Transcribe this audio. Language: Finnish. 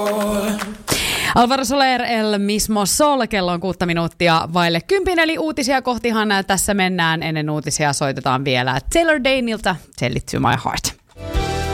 Alvaro Soler, El Mismo Sol, kello on 6 minuuttia vaille 10, eli uutisia kohtihan tässä mennään. Ennen uutisia soitetaan vielä Taylor Danielta, Tell It To My Heart.